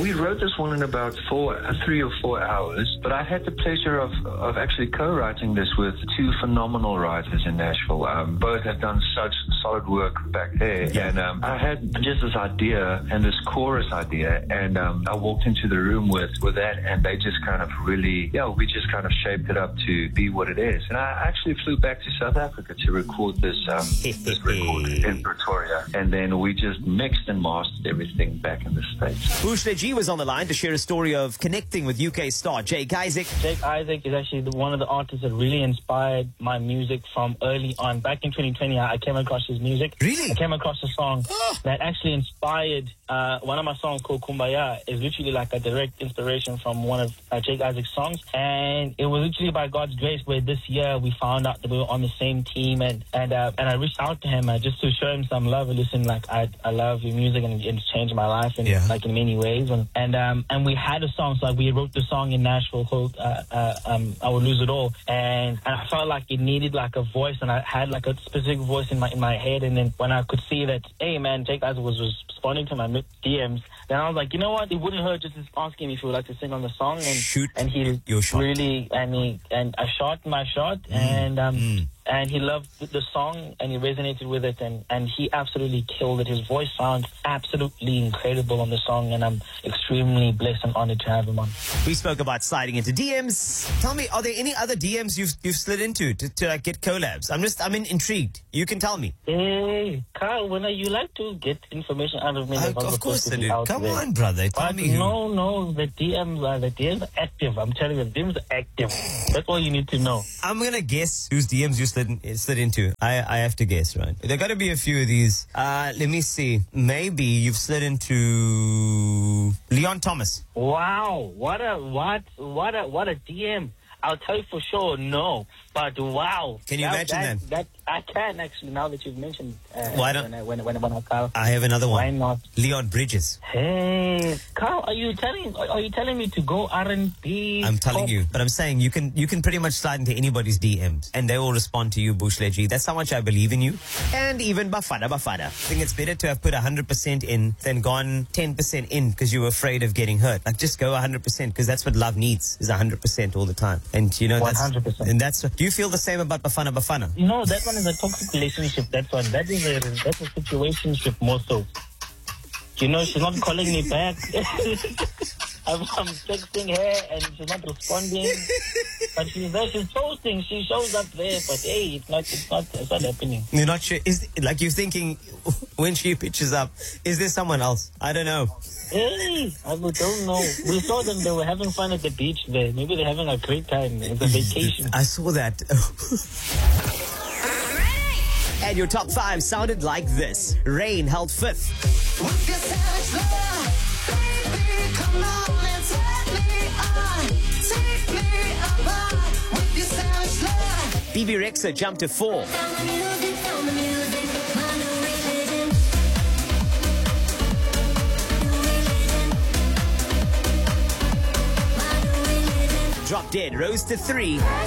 We wrote this one in about 3 or 4 hours, but I had the pleasure of actually co-writing this with two phenomenal writers in Nashville. Both have done such solid work back there. Yeah. And I had just this idea and this chorus idea, and I walked into the room with that, and they just kind of really, we just kind of shaped it up to be what it is. And I actually flew back to South Africa to record this record in Pretoria, and then we just mixed and mastered everything back in the States. Bushra G was on the line to share a story of connecting with UK star Jake Isaac. Jake Isaac is actually one of the artists that really inspired my music from early on. Back in 2020, I came across his music. Really? I came across a song that actually inspired one of my songs called Kumbaya. Is literally like a direct inspiration from one of Jake Isaac's songs. And it was literally by God's grace where this year we found out that we were on the same team. And I reached out to him just to show him some love. And listen, like, I love your music and it's changed my life in like in many ways. And we had a song, so like, we wrote the song in Nashville called I Would Lose It All. And I felt like it needed like a voice, and I had like a specific voice in my head. And then when I could see that, hey man, Jake Isaac was responding to my DMs, then I was like, you know what, it wouldn't hurt just to ask him if he would like to sing on the song. And Shoot and he your shot. really and I shot my shot, and he loved the song and he resonated with it, and he absolutely killed it. His voice sounds absolutely incredible on the song, and I'm extremely blessed and honored to have him on. We spoke about sliding into DMs. Tell me, are there any other DMs you've slid into to like get collabs? I'm intrigued. You can tell me. Hey, Carl, when you like to get information out of me, Of course I do. Come there. on, brother. Tell But me who. no, the DMs are active. I'm telling you, the DMs are active. That's all you need to know. I'm gonna guess whose DMs you slid into. I have to guess, right? There got to be a few of these. Let me see. Maybe you've slid into Leon Thomas. Wow, what a DM. I'll tell you for sure, no. But wow. Can you imagine that? I can actually, now that you've mentioned Why don't- when I Carl. I have another one. Why not? Leon Bridges. Hey, Carl, are you telling me to go R&B? I'm telling you, but I'm saying you can pretty much slide into anybody's DMs and they will respond to you, Bushleji. That's how much I believe in you. And even Bafana. I think it's better to have put 100% in than gone 10% in because you were afraid of getting hurt. Like, just go 100% because that's what love needs, is 100% all the time. And you know, 100%. Do you feel the same about Bafana? You know, that one is a toxic relationship. That's a situationship more so. You know, she's not calling me back. I'm texting her and she's not responding. But she's there, she's posting, she shows up there, but hey, it's not happening. You're not sure? Is like you're thinking when she pitches up, is there someone else? I don't know. Hey, I don't know. We saw them, they were having fun at the beach there. Maybe they're having a great time. It's a vacation. I saw that. And your top 5 sounded like this. Rain held 5th. BB Rexa jumped to 4. Drop Dead rose to 3.